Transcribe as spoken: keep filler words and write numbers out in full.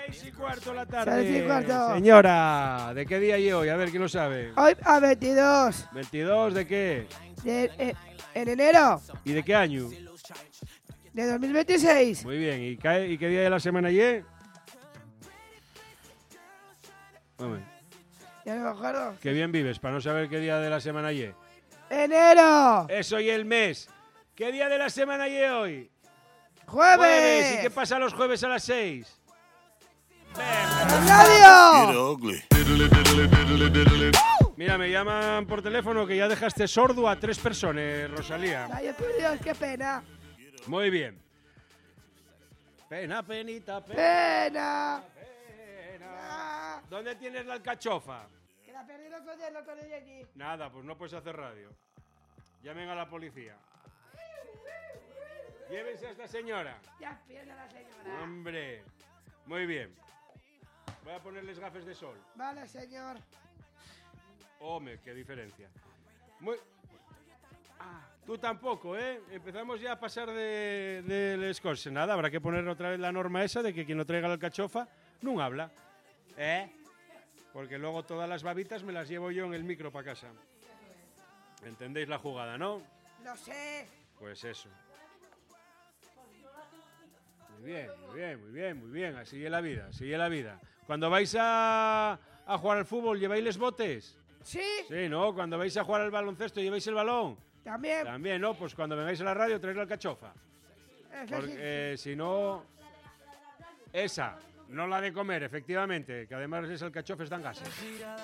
Seis y cuarto de la tarde. Seis y cuarto. Señora, ¿de qué día y hoy? A ver, ¿quién lo sabe? Hoy a veintidós. ¿veintidós de qué? De, eh, en enero ¿Y de qué año? de dos mil veintiséis. Muy bien. ¿Y, cae, y qué día de la semana y? Hombre, Ya no me acuerdo. qué bien vives para no saber qué día de la semana y. ¡Enero! Eso y el mes. ¿Qué día de la semana y hoy? ¡Jueves! ¿Y qué pasa los jueves a las seis? ¡Radio! Mira, me llaman por teléfono que ya dejaste sordo a tres personas, Rosalía. Ay, por Dios, qué pena. Muy bien. Pena, penita, pena. ¡Pena! pena. ¿Dónde tienes la alcachofa? Que la perdí el otro día, no perdí aquí. Nada, pues no puedes hacer radio. Llamen a la policía. Llévense a esta señora. Ya pierde la señora. Hombre. Muy bien. Voy a ponerles gafas de sol. Vale, señor. Hombre, qué diferencia. Muy... Ah, tú tampoco, ¿eh? Empezamos ya a pasar de, de les cosas. Nada, habrá que poner otra vez la norma esa de que quien no traiga la alcachofa no habla. ¿Eh? Porque luego todas las babitas me las llevo yo en el micro para casa. ¿Entendéis la jugada, no? No sé. Pues eso. Muy bien, muy bien, muy bien, muy bien. Así es la vida, así es la vida. Cuando vais a, a jugar al fútbol, ¿lleváis los botes? ¿Sí? Sí, ¿no? Cuando vais a jugar al baloncesto, ¿lleváis el balón? También. También, ¿no? Pues cuando vengáis a la radio, traéis la alcachofa. Eso Porque sí. eh, si no... Esa, no la de comer, efectivamente, que además esa alcachofa está en gases.